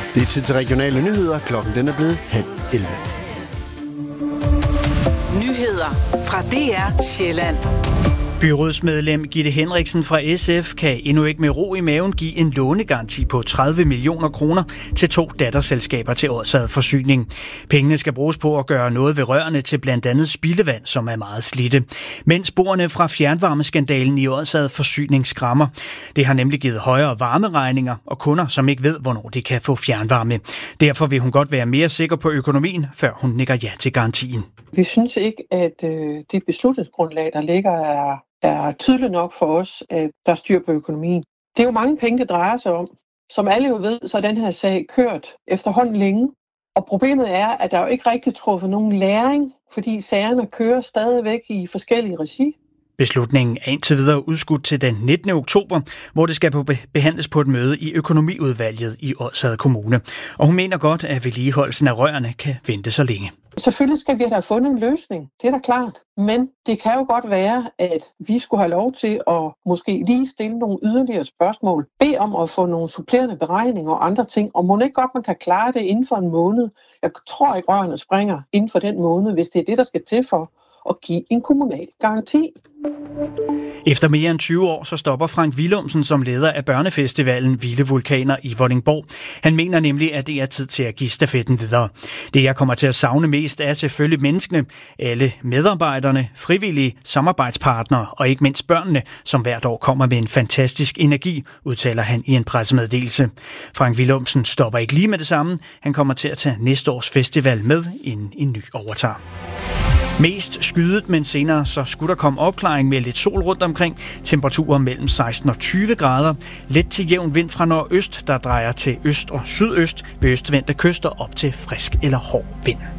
Det er tid til regionale nyheder. Klokken den er blevet 10:30. Nyheder fra DR Sjælland. Byrådsmedlem Gitte Henriksen fra SF kan endnu ikke med ro i maven give en lånegaranti på 30 millioner kroner til 2 datterselskaber til Odsherred Forsyning. Pengene skal bruges på at gøre noget ved rørene til blandt andet spildevand, som er meget slidte. Mens sporene fra fjernvarmeskandalen i Odsherred Forsyning skræmmer. Det har nemlig givet højere varmeregninger og kunder, som ikke ved, hvornår de kan få fjernvarme. Derfor vil hun godt være mere sikker på økonomien, før hun nikker ja til garantien. Vi synes ikke, at det beslutningsgrundlag, der ligger, er tydeligt nok for os, at der er styr på økonomien. Det er jo mange penge, det drejer sig om. Som alle jo ved, så er den her sag kørt efterhånden længe. Og problemet er, at der jo ikke rigtig truffet nogen læring, fordi sagerne kører stadigvæk i forskellige regi. Beslutningen er indtil videre udskudt til den 19. oktober, hvor det skal behandles på et møde i økonomiudvalget i Odsherred Kommune. Og hun mener godt, at vedligeholdelsen af rørene kan vente så længe. Selvfølgelig skal vi have fundet en løsning, det er da klart. Men det kan jo godt være, at vi skulle have lov til at måske lige stille nogle yderligere spørgsmål. Bed om at få nogle supplerende beregninger og andre ting. Og må ikke godt, man kan klare det inden for en måned. Jeg tror ikke, rørene springer inden for den måned, hvis det er det, der skal til for at give en kommunal garanti. Efter mere end 20 år, så stopper Frank Villumsen som leder af børnefestivalen Vilde Vulkaner i Vordingborg. Han mener nemlig, at det er tid til at give stafetten videre. Det, jeg kommer til at savne mest, er selvfølgelig menneskene, alle medarbejderne, frivillige, samarbejdspartnere og ikke mindst børnene, som hvert år kommer med en fantastisk energi, udtaler han i en pressemeddelelse. Frank Villumsen stopper ikke lige med det samme. Han kommer til at tage næste års festival med, inden en ny overtager. Mest skydet, men senere så skulle der komme opklaring med lidt sol rundt omkring. Temperaturer mellem 16 og 20 grader. Let til jævn vind fra nordøst, der drejer til øst og sydøst. Ved østvendte kyster op til frisk eller hård vind.